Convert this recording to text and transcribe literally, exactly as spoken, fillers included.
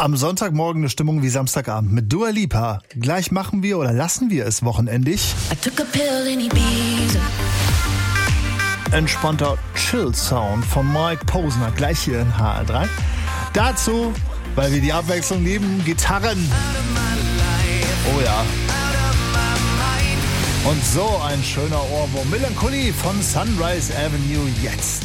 Am Sonntagmorgen eine Stimmung wie Samstagabend mit Dua Lipa. Gleich machen wir oder lassen wir es wochenendig. Entspannter Chill-Sound von Mike Posner, gleich hier in H R drei. Dazu, weil wir die Abwechslung lieben, Gitarren. Oh ja. Und so ein schöner Ohrwurm. Melancholie von Sunrise Avenue jetzt.